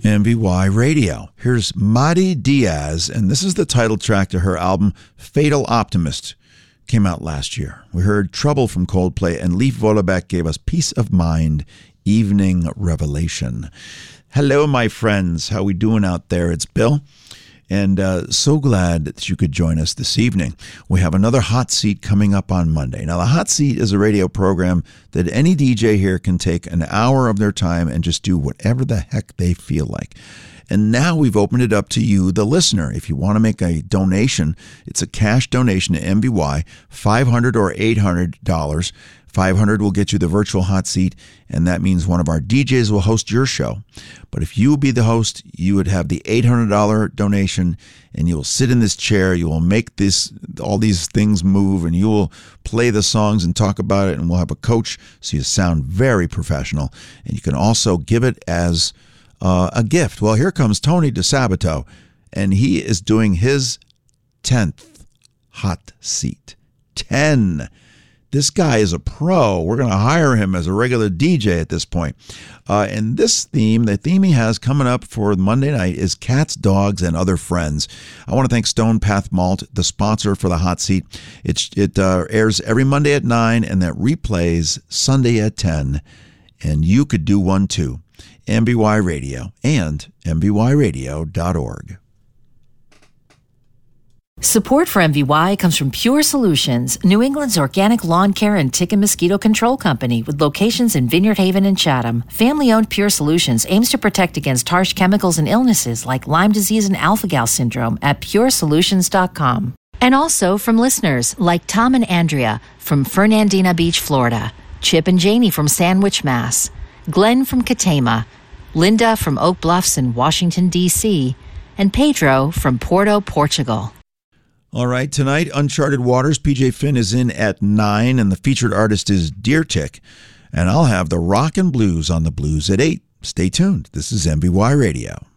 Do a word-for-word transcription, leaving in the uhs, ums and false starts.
M V Y Radio. Here's Madi Diaz, and this is the title track to her album Fatal Optimist. Came out last year. We heard Trouble from Coldplay, and Leif Vollebeck gave us Peace of Mind, Evening Revelation. Hello, my friends. How we doing out there? It's Bill. And uh, so glad that you could join us this evening. We have another Hot Seat coming up on Monday. Now, the Hot Seat is a radio program that any D J here can take an hour of their time and just do whatever the heck they feel like. And now we've opened it up to you, the listener. If you want to make a donation, it's a cash donation to M V Y, five hundred dollars or eight hundred dollars. five hundred dollars will get you the virtual hot seat, and that means one of our D Js will host your show. But if you will be the host, you would have the eight hundred dollars donation, and you will sit in this chair. You will make this all these things move, and you will play the songs and talk about it, and we'll have a coach so you sound very professional. And you can also give it as uh, a gift. Well, here comes Tony DeSabato, and he is doing his tenth hot seat. ten. This guy is a pro. We're going to hire him as a regular D J at this point. Uh, and this theme, the theme he has coming up for Monday night is Cats, Dogs, and Other Friends. I want to thank Stone Path Malt, the sponsor for the Hot Seat. It, it uh, airs every Monday at nine, and that replays Sunday at ten. And you could do one too. M V Y Radio and M V Y radio dot org. Support for M V Y comes from Pure Solutions, New England's organic lawn care and tick and mosquito control company with locations in Vineyard Haven and Chatham. Family-owned Pure Solutions aims to protect against harsh chemicals and illnesses like Lyme disease and alpha-gal syndrome at pure solutions dot com. And also from listeners like Tom and Andrea from Fernandina Beach, Florida, Chip and Janie from Sandwich, Mass, Glenn from Katama, Linda from Oak Bluffs in Washington, D C, and Pedro from Porto, Portugal. All right, tonight, Uncharted Waters, P J Finn is in at nine, and the featured artist is Deer Tick. And I'll have the rock and blues on the blues at eight. Stay tuned. This is M V Y Radio.